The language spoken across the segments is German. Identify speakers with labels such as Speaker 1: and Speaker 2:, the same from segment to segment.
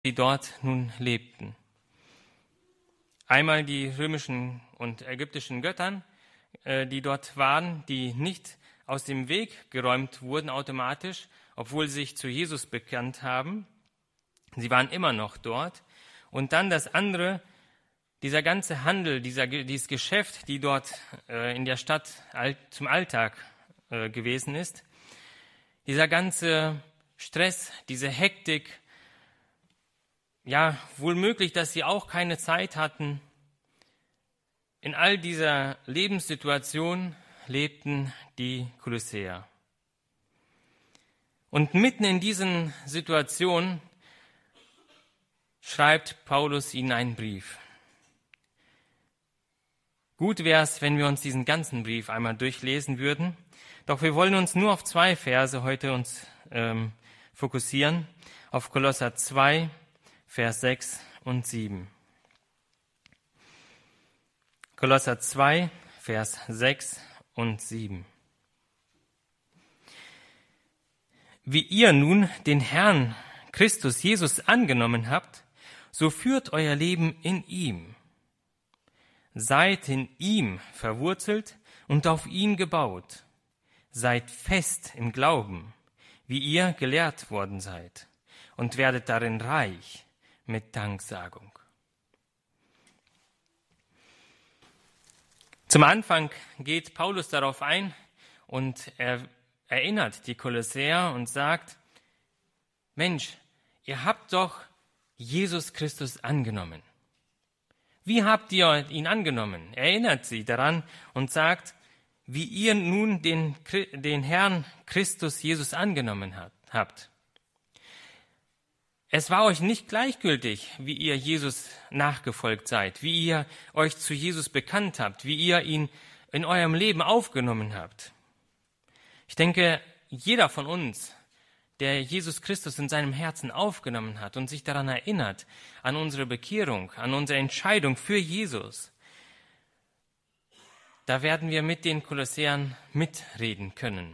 Speaker 1: die dort nun lebten. Einmal die römischen und ägyptischen Göttern, die dort waren, die nicht aus dem Weg geräumt wurden automatisch, obwohl sie sich zu Jesus bekannt haben. Sie waren immer noch dort. Und dann das andere, dieser ganze Handel, dieses Geschäft, die dort in der Stadt zum Alltag gewesen ist, dieser ganze Stress, diese Hektik, ja, wohl möglich, dass sie auch keine Zeit hatten. In all dieser Lebenssituation lebten die Kolosseer. Und mitten in diesen Situationen schreibt Paulus ihnen einen Brief. Gut wäre es, wenn wir uns diesen ganzen Brief einmal durchlesen würden. Doch wir wollen uns nur auf 2 Verse heute fokussieren. Auf Kolosser 2, Vers 6 und 7. Kolosser 2, Vers 6 und 7. Wie ihr nun den Herrn Christus Jesus angenommen habt, so führt euer Leben in ihm. Seid in ihm verwurzelt und auf ihn gebaut. Seid fest im Glauben, wie ihr gelehrt worden seid, und werdet darin reich mit Danksagung. Zum Anfang geht Paulus darauf ein und er erinnert die Kolossäer und sagt, Mensch, ihr habt doch Jesus Christus angenommen. Wie habt ihr ihn angenommen? Erinnert sie daran und sagt, wie ihr nun den Herrn Christus Jesus angenommen habt. Es war euch nicht gleichgültig, wie ihr Jesus nachgefolgt seid, wie ihr euch zu Jesus bekannt habt, wie ihr ihn in eurem Leben aufgenommen habt. Ich denke, jeder von uns, der Jesus Christus in seinem Herzen aufgenommen hat und sich daran erinnert, an unsere Bekehrung, an unsere Entscheidung für Jesus, da werden wir mit den Kolossäern mitreden können.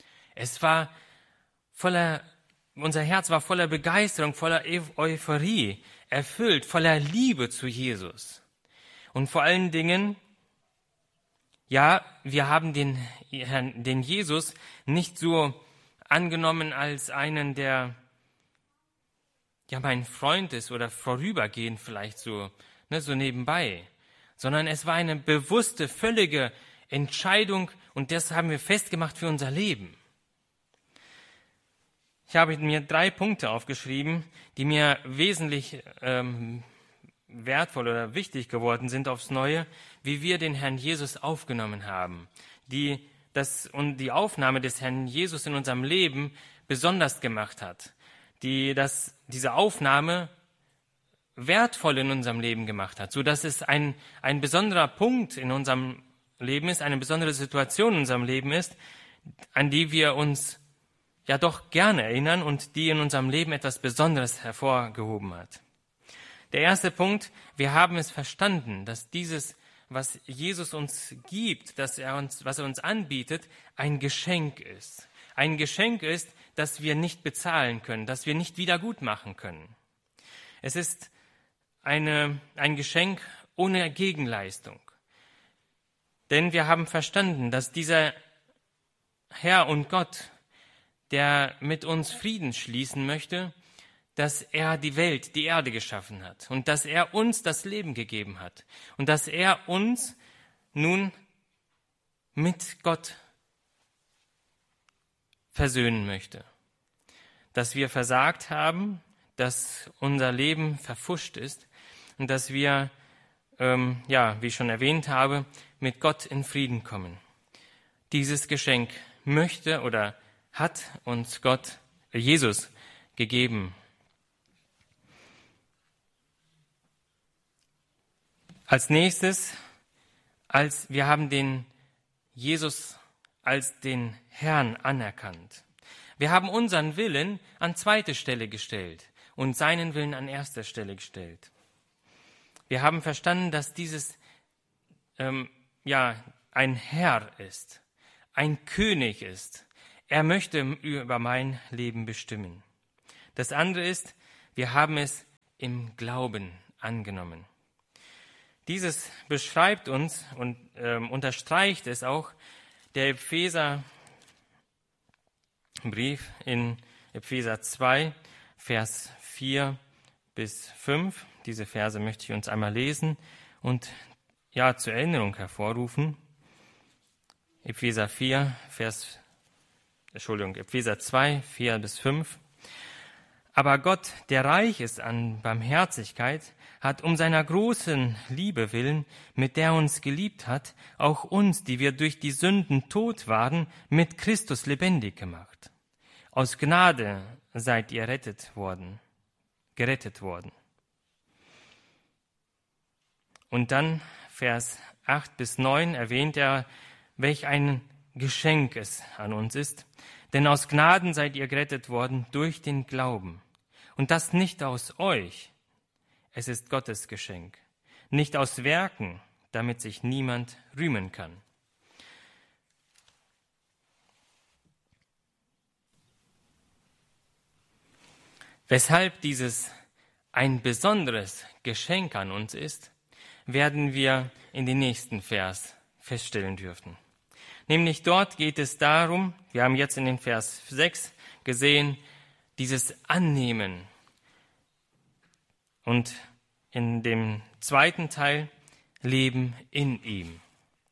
Speaker 1: Unser Herz war voller Begeisterung, voller Euphorie, erfüllt, voller Liebe zu Jesus. Und vor allen Dingen, ja, wir haben den Jesus nicht so angenommen als einen, der ja mein Freund ist oder vorübergehend vielleicht so nebenbei, sondern es war eine bewusste, völlige Entscheidung und das haben wir festgemacht für unser Leben. Ich habe mir 3 Punkte aufgeschrieben, die mir wesentlich wertvoll oder wichtig geworden sind aufs Neue, wie wir den Herrn Jesus aufgenommen haben, die Aufnahme des Herrn Jesus in unserem Leben besonders gemacht hat, diese Aufnahme wertvoll in unserem Leben gemacht hat, so dass es ein besonderer Punkt in unserem Leben ist, eine besondere Situation in unserem Leben ist, an die wir uns ja doch gerne erinnern und die in unserem Leben etwas Besonderes hervorgehoben hat. Der erste Punkt, wir haben es verstanden, dass dieses, was Jesus uns gibt, was er uns anbietet, ein Geschenk ist. Ein Geschenk ist, das wir nicht bezahlen können, das wir nicht wieder gut machen können. Es ist ein Geschenk ohne Gegenleistung. Denn wir haben verstanden, dass dieser Herr und Gott, der mit uns Frieden schließen möchte, dass er die Welt, die Erde geschaffen hat und dass er uns das Leben gegeben hat und dass er uns nun mit Gott versöhnen möchte. Dass wir versagt haben, dass unser Leben verpfuscht ist und dass wir, wie ich schon erwähnt habe, mit Gott in Frieden kommen. Dieses Geschenk möchte oder hat uns Jesus gegeben. Als nächstes, wir haben den Jesus als den Herrn anerkannt. Wir haben unseren Willen an zweite Stelle gestellt und seinen Willen an erster Stelle gestellt. Wir haben verstanden, dass dieses ein Herr ist, ein König ist. Er möchte über mein Leben bestimmen. Das andere ist, wir haben es im Glauben angenommen. Dieses beschreibt uns und unterstreicht es auch der Epheserbrief in Epheser 2, Vers 4 bis 5. Diese Verse möchte ich uns einmal lesen und zur Erinnerung hervorrufen. Epheser 2, 4 bis 5. Aber Gott, der reich ist an Barmherzigkeit, hat um seiner großen Liebe willen, mit der er uns geliebt hat, auch uns, die wir durch die Sünden tot waren, mit Christus lebendig gemacht. Aus Gnade seid ihr gerettet worden. Und dann Vers 8 bis 9 erwähnt er, welch ein Geschenk es an uns ist. Denn aus Gnaden seid ihr gerettet worden durch den Glauben. Und das nicht aus euch. Es ist Gottes Geschenk. Nicht aus Werken, damit sich niemand rühmen kann. Weshalb dieses ein besonderes Geschenk an uns ist, werden wir in den nächsten Vers feststellen dürfen. Nämlich dort geht es darum, wir haben jetzt in den Vers 6 gesehen, dieses Annehmen. Und in dem zweiten Teil Leben in ihm.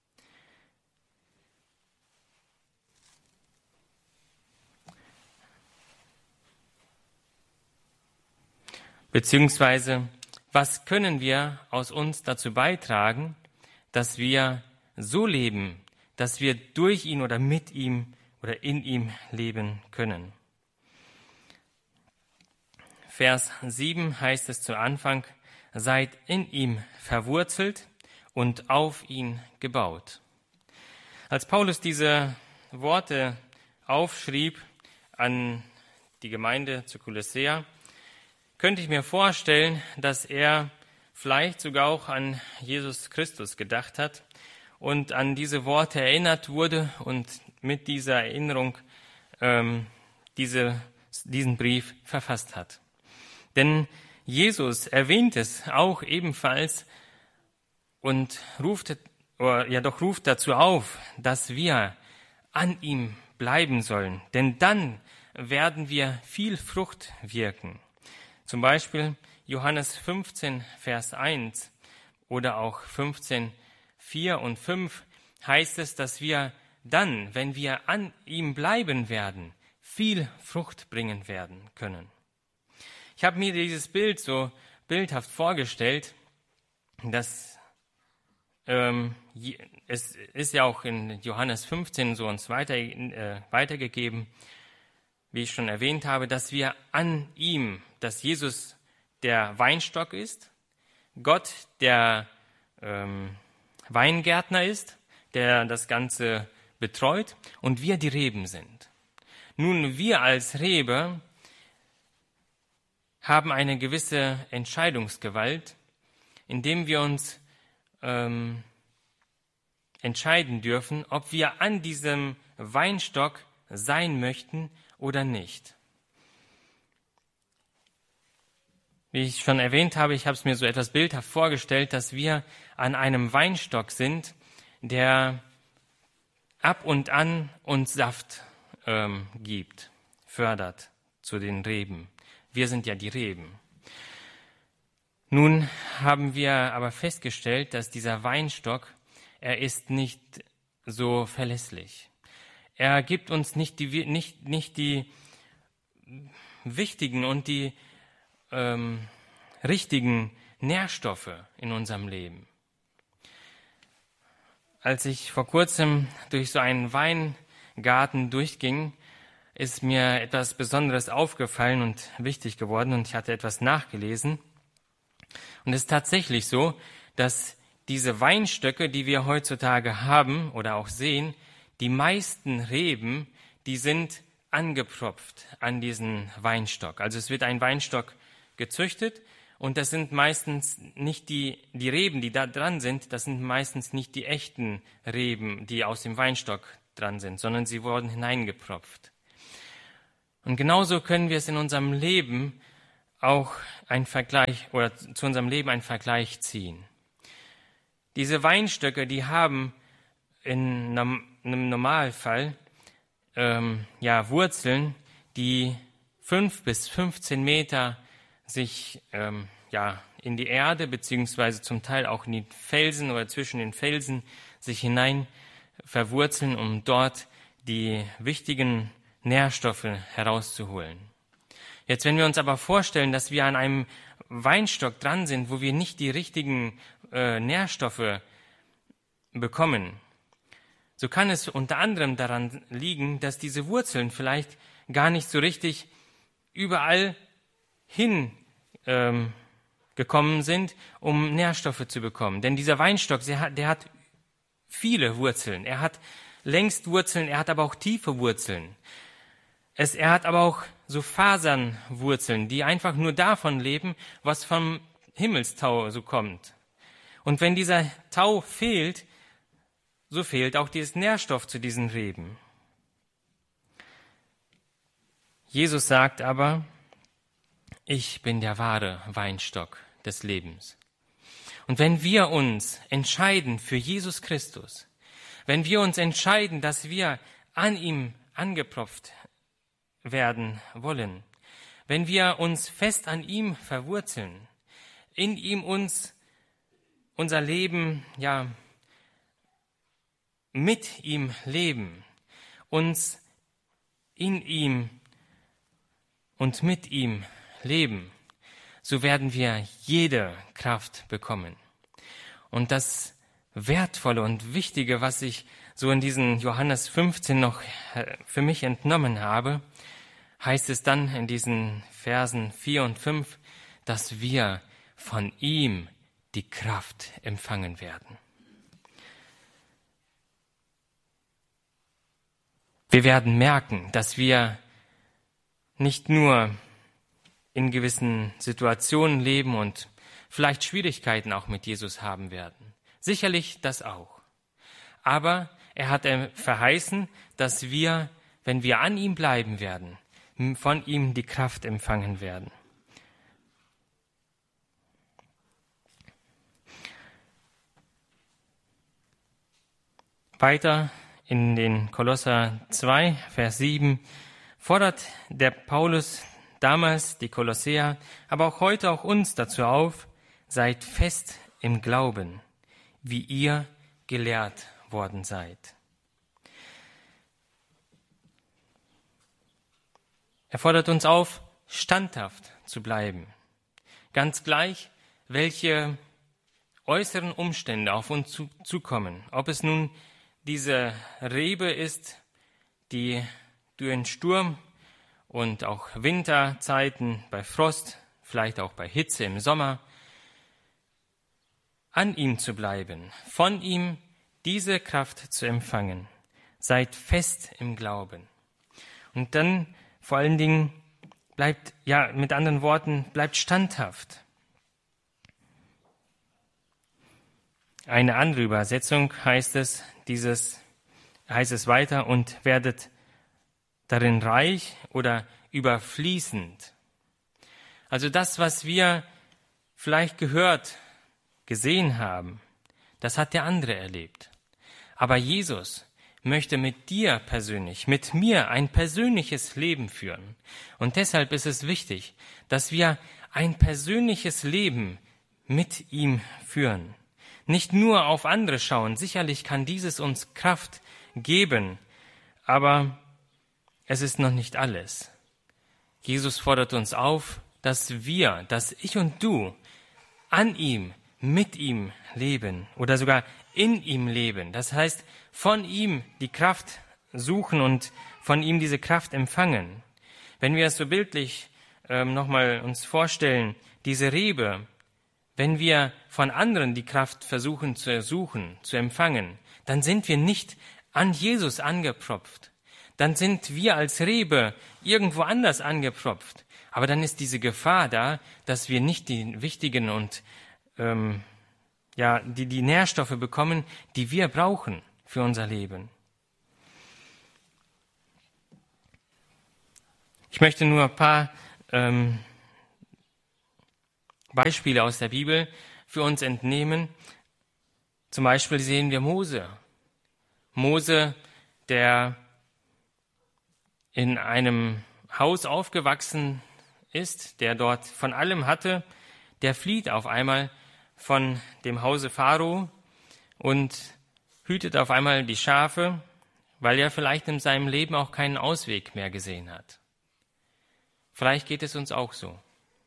Speaker 1: Beziehungsweise, was können wir aus uns dazu beitragen, dass wir so leben, dass wir durch ihn oder mit ihm oder in ihm leben können. Vers 7 heißt es zu Anfang, seid in ihm verwurzelt und auf ihn gebaut. Als Paulus diese Worte aufschrieb an die Gemeinde zu Kolossea, könnte ich mir vorstellen, dass er vielleicht sogar auch an Jesus Christus gedacht hat und an diese Worte erinnert wurde und mit dieser Erinnerung diesen Brief verfasst hat. Denn Jesus erwähnt es auch ebenfalls und ruft dazu auf, dass wir an ihm bleiben sollen. Denn dann werden wir viel Frucht wirken. Zum Beispiel Johannes 15, Vers 1 oder auch 15, 4 und 5 heißt es, dass wir dann, wenn wir an ihm bleiben werden, viel Frucht bringen werden können. Ich habe mir dieses Bild so bildhaft vorgestellt, dass es ist ja auch in Johannes 15 so uns weitergegeben, wie ich schon erwähnt habe, dass wir an ihm, dass Jesus der Weinstock ist, Gott der Weingärtner ist, der das Ganze betreut und wir die Reben sind. Nun, wir als Rebe haben eine gewisse Entscheidungsgewalt, indem wir uns entscheiden dürfen, ob wir an diesem Weinstock sein möchten oder nicht. Wie ich schon erwähnt habe, ich habe es mir so etwas bildhaft vorgestellt, dass wir an einem Weinstock sind, der ab und an uns Saft gibt, fördert zu den Reben. Wir sind ja die Reben. Nun haben wir aber festgestellt, dass dieser Weinstock, er ist nicht so verlässlich. Er gibt uns nicht die wichtigen und die richtigen Nährstoffe in unserem Leben. Als ich vor kurzem durch so einen Weingarten durchging, ist mir etwas Besonderes aufgefallen und wichtig geworden und ich hatte etwas nachgelesen. Und es ist tatsächlich so, dass diese Weinstöcke, die wir heutzutage haben oder auch sehen, die meisten Reben, die sind angepropft an diesen Weinstock. Also es wird ein Weinstock gezüchtet und das sind meistens nicht die Reben, die da dran sind, das sind meistens nicht die echten Reben, die aus dem Weinstock dran sind, sondern sie wurden hineingepropft. Und genauso können wir es in unserem Leben auch einen Vergleich oder zu unserem Leben einen Vergleich ziehen. Diese Weinstöcke, die haben in einem Normalfall Wurzeln, die 5 bis 15 Meter sich in die Erde beziehungsweise zum Teil auch in die Felsen oder zwischen den Felsen sich hinein verwurzeln, um dort die wichtigen Nährstoffe herauszuholen. Jetzt, wenn wir uns aber vorstellen, dass wir an einem Weinstock dran sind, wo wir nicht die richtigen Nährstoffe bekommen, so kann es unter anderem daran liegen, dass diese Wurzeln vielleicht gar nicht so richtig überall hin gekommen sind, um Nährstoffe zu bekommen. Denn dieser Weinstock, der hat viele Wurzeln. Er hat Längswurzeln, er hat aber auch tiefe Wurzeln. Er hat aber auch so Fasernwurzeln, die einfach nur davon leben, was vom Himmelstau so kommt. Und wenn dieser Tau fehlt, so fehlt auch dieses Nährstoff zu diesen Reben. Jesus sagt aber, ich bin der wahre Weinstock des Lebens. Und wenn wir uns entscheiden für Jesus Christus, wenn wir uns entscheiden, dass wir an ihm angepfropft werden wollen, wenn wir uns fest an ihm verwurzeln, in ihm uns unser Leben, mit ihm leben, uns in ihm und mit ihm leben, so werden wir jede Kraft bekommen. Und das Wertvolle und Wichtige, was ich so in diesen Johannes 15 noch für mich entnommen habe, heißt es dann in diesen Versen 4 und 5, dass wir von ihm die Kraft empfangen werden. Wir werden merken, dass wir nicht nur in gewissen Situationen leben und vielleicht Schwierigkeiten auch mit Jesus haben werden. Sicherlich das auch. Aber er hat verheißen, dass wir, wenn wir an ihm bleiben werden, von ihm die Kraft empfangen werden. Weiter in den Kolosser 2, Vers 7 fordert der Paulus damals die Kolosseer, aber auch heute auch uns dazu auf, seid fest im Glauben, wie ihr gelehrt worden seid. Er fordert uns auf, standhaft zu bleiben. Ganz gleich, welche äußeren Umstände auf uns zukommen. Ob es nun diese Rebe ist, die durch den Sturm und auch Winterzeiten bei Frost, vielleicht auch bei Hitze im Sommer, an ihm zu bleiben, von ihm diese Kraft zu empfangen. Seid fest im Glauben. Und dann vor allen Dingen bleibt standhaft. Eine andere Übersetzung heißt es weiter, und werdet darin reich oder überfließend. Also das, was wir vielleicht gehört, gesehen haben, das hat der andere erlebt. Aber Jesus möchte mit dir persönlich, mit mir ein persönliches Leben führen. Und deshalb ist es wichtig, dass wir ein persönliches Leben mit ihm führen. Nicht nur auf andere schauen. Sicherlich kann dieses uns Kraft geben, aber es ist noch nicht alles. Jesus fordert uns auf, dass ich und du an ihm, mit ihm leben oder sogar in ihm leben. Das heißt, von ihm die Kraft suchen und von ihm diese Kraft empfangen. Wenn wir es so bildlich nochmal uns vorstellen, diese Rebe, wenn wir von anderen die Kraft versuchen zu suchen, zu empfangen, dann sind wir nicht an Jesus angepfropft. Dann sind wir als Rebe irgendwo anders angepfropft. Aber dann ist diese Gefahr da, dass wir nicht die wichtigen und die Nährstoffe bekommen, die wir brauchen für unser Leben. Ich möchte nur ein paar Beispiele aus der Bibel für uns entnehmen. Zum Beispiel sehen wir Mose. Mose, der in einem Haus aufgewachsen ist, der dort von allem hatte, der flieht auf einmal von dem Hause Pharao und hütet auf einmal die Schafe, weil er vielleicht in seinem Leben auch keinen Ausweg mehr gesehen hat. Vielleicht geht es uns auch so.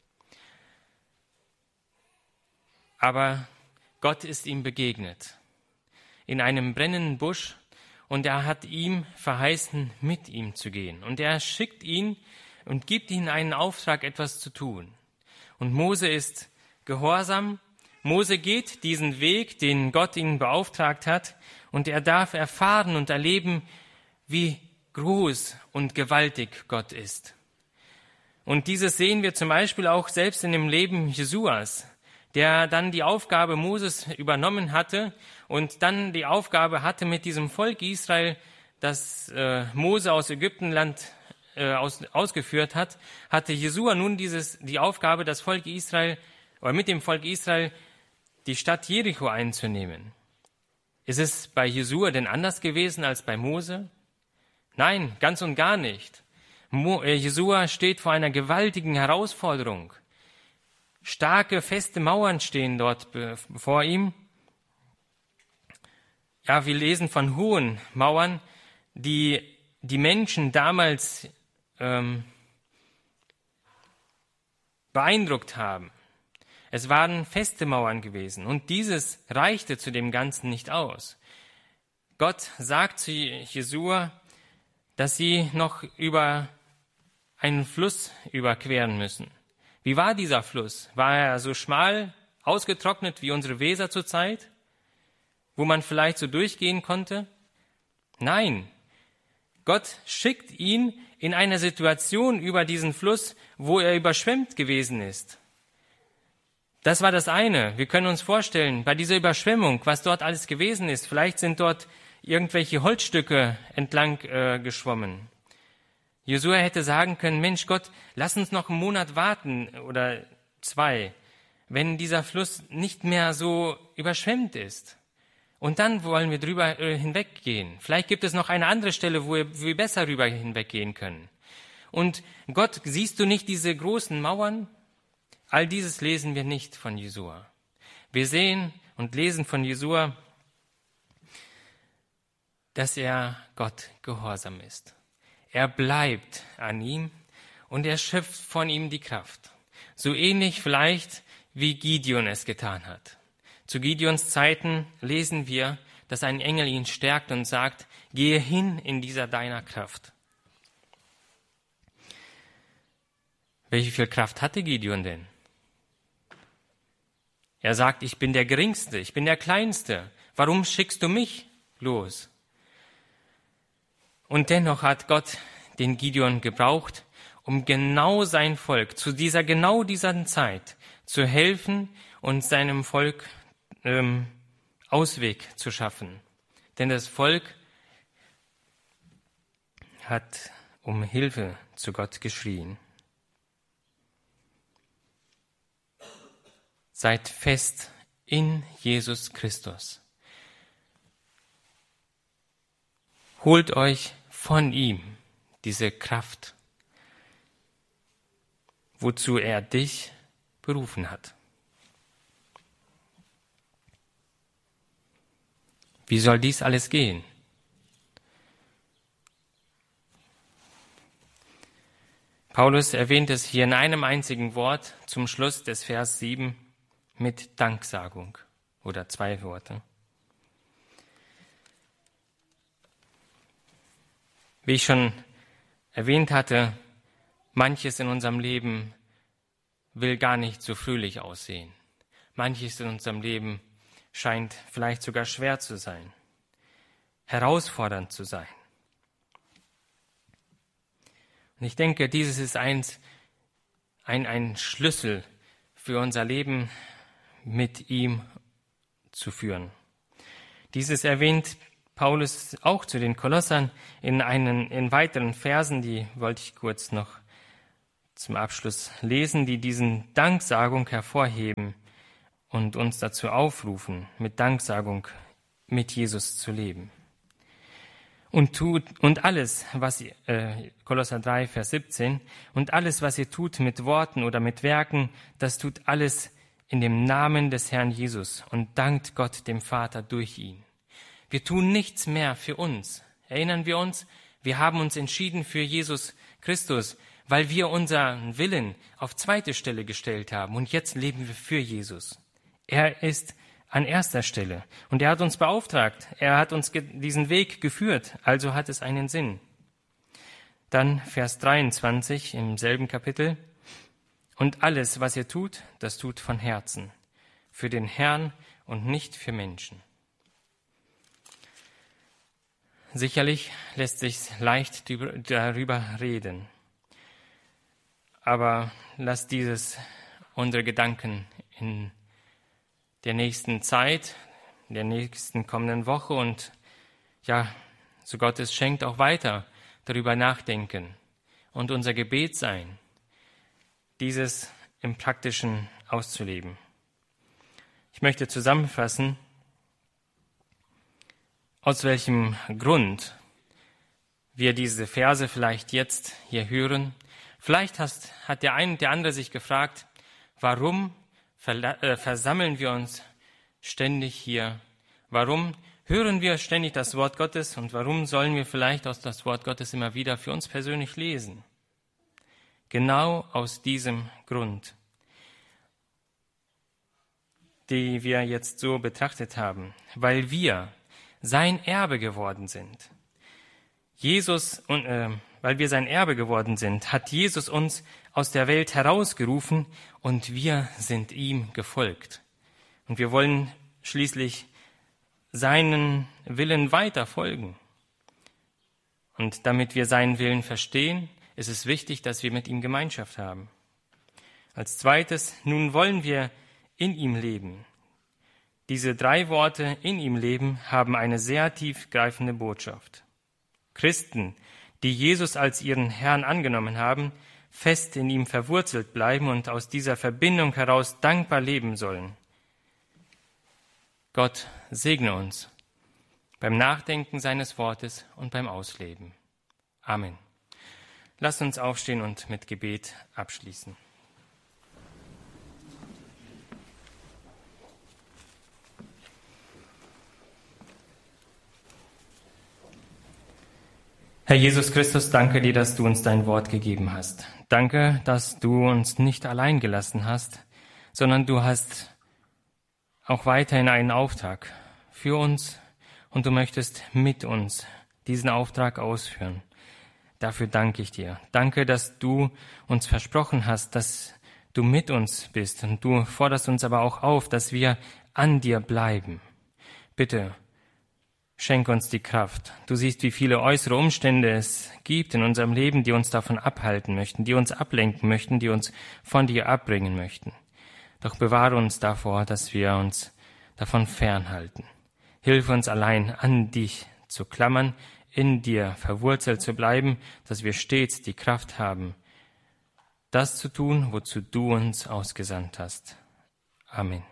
Speaker 1: Aber Gott ist ihm begegnet in einem brennenden Busch und er hat ihm verheißen, mit ihm zu gehen. Und er schickt ihn und gibt ihm einen Auftrag, etwas zu tun. Und Mose ist gehorsam. Mose geht diesen Weg, den Gott ihn beauftragt hat, und er darf erfahren und erleben, wie groß und gewaltig Gott ist. Und dieses sehen wir zum Beispiel auch selbst in dem Leben Jesuas, der dann die Aufgabe Moses übernommen hatte und dann die Aufgabe hatte mit diesem Volk Israel, das Mose aus Ägyptenland ausgeführt hat, hatte Jesua nun die Aufgabe, das Volk Israel oder mit dem Volk Israel die Stadt Jericho einzunehmen. Ist es bei Jesua denn anders gewesen als bei Mose? Nein, ganz und gar nicht. Jesua steht vor einer gewaltigen Herausforderung. Starke, feste Mauern stehen dort vor ihm. Ja, wir lesen von hohen Mauern, die die Menschen damals beeindruckt haben. Es waren feste Mauern gewesen und dieses reichte zu dem Ganzen nicht aus. Gott sagt zu Jesua, dass sie noch über einen Fluss überqueren müssen. Wie war dieser Fluss? War er so schmal, ausgetrocknet wie unsere Weser zurzeit, wo man vielleicht so durchgehen konnte? Nein, Gott schickt ihn in einer Situation über diesen Fluss, wo er überschwemmt gewesen ist. Das war das eine. Wir können uns vorstellen, bei dieser Überschwemmung, was dort alles gewesen ist, vielleicht sind dort irgendwelche Holzstücke entlang geschwommen. Josua hätte sagen können, Mensch Gott, lass uns noch einen Monat warten oder 2, wenn dieser Fluss nicht mehr so überschwemmt ist. Und dann wollen wir drüber hinweggehen. Vielleicht gibt es noch eine andere Stelle, wo wir besser drüber hinweggehen können. Und Gott, siehst du nicht diese großen Mauern? All dieses lesen wir nicht von Jesua. Wir sehen und lesen von Jesua, dass er Gott gehorsam ist. Er bleibt an ihm und er schöpft von ihm die Kraft. So ähnlich vielleicht, wie Gideon es getan hat. Zu Gideons Zeiten lesen wir, dass ein Engel ihn stärkt und sagt, gehe hin in dieser deiner Kraft. Welche viel Kraft hatte Gideon denn? Er sagt, ich bin der Geringste, ich bin der Kleinste. Warum schickst du mich los? Und dennoch hat Gott den Gideon gebraucht, um genau sein Volk zu dieser Zeit zu helfen und seinem Volk Ausweg zu schaffen. Denn das Volk hat um Hilfe zu Gott geschrien. Seid fest in Jesus Christus. Holt euch von ihm diese Kraft, wozu er dich berufen hat. Wie soll dies alles gehen? Paulus erwähnt es hier in einem einzigen Wort zum Schluss des Vers 7 mit Danksagung oder 2 Worte. Wie ich schon erwähnt hatte, manches in unserem Leben will gar nicht so fröhlich aussehen. Manches in unserem Leben scheint vielleicht sogar schwer zu sein, herausfordernd zu sein. Und ich denke, dieses ist ein Schlüssel für unser Leben mit ihm zu führen. Dieses erwähnt Paulus auch zu den Kolossern in weiteren Versen, die wollte ich kurz noch zum Abschluss lesen, die diesen Danksagung hervorheben und uns dazu aufrufen, mit Danksagung mit Jesus zu leben. Und alles, was ihr, Kolosser 3, Vers 17, und alles, was ihr tut mit Worten oder mit Werken, das tut alles in dem Namen des Herrn Jesus und dankt Gott dem Vater durch ihn. Wir tun nichts mehr für uns. Erinnern wir uns, wir haben uns entschieden für Jesus Christus, weil wir unseren Willen auf zweite Stelle gestellt haben und jetzt leben wir für Jesus. Er ist an erster Stelle. Und er hat uns beauftragt. Er hat uns diesen Weg geführt. Also hat es einen Sinn. Dann Vers 23 im selben Kapitel. Und alles, was ihr tut, das tut von Herzen. Für den Herrn und nicht für Menschen. Sicherlich lässt sich leicht darüber reden. Aber lasst dieses unsere Gedanken in der nächsten Zeit, der nächsten kommenden Woche und ja, so Gott es schenkt, auch weiter darüber nachdenken und unser Gebet sein, dieses im Praktischen auszuleben. Ich möchte zusammenfassen, aus welchem Grund wir diese Verse vielleicht jetzt hier hören. Vielleicht hat der eine und der andere sich gefragt, warum versammeln wir uns ständig hier? Warum hören wir ständig das Wort Gottes und warum sollen wir vielleicht aus das Wort Gottes immer wieder für uns persönlich lesen? Genau aus diesem Grund, die wir jetzt so betrachtet haben, weil wir sein Erbe geworden sind. Weil wir sein Erbe geworden sind, hat Jesus uns aus der Welt herausgerufen und wir sind ihm gefolgt. Und wir wollen schließlich seinen Willen weiter folgen. Und damit wir seinen Willen verstehen, ist es wichtig, dass wir mit ihm Gemeinschaft haben. Als zweites, nun wollen wir in ihm leben. Diese 3 Worte, in ihm leben, haben eine sehr tiefgreifende Botschaft. Christen, die Jesus als ihren Herrn angenommen haben, fest in ihm verwurzelt bleiben und aus dieser Verbindung heraus dankbar leben sollen. Gott segne uns beim Nachdenken seines Wortes und beim Ausleben. Amen. Lasst uns aufstehen und mit Gebet abschließen. Herr Jesus Christus, danke dir, dass du uns dein Wort gegeben hast. Danke, dass du uns nicht allein gelassen hast, sondern du hast auch weiterhin einen Auftrag für uns und du möchtest mit uns diesen Auftrag ausführen. Dafür danke ich dir. Danke, dass du uns versprochen hast, dass du mit uns bist und du forderst uns aber auch auf, dass wir an dir bleiben. Bitte, schenk uns die Kraft. Du siehst, wie viele äußere Umstände es gibt in unserem Leben, die uns davon abhalten möchten, die uns ablenken möchten, die uns von dir abbringen möchten. Doch bewahre uns davor, dass wir uns davon fernhalten. Hilf uns allein, an dich zu klammern, in dir verwurzelt zu bleiben, dass wir stets die Kraft haben, das zu tun, wozu du uns ausgesandt hast. Amen.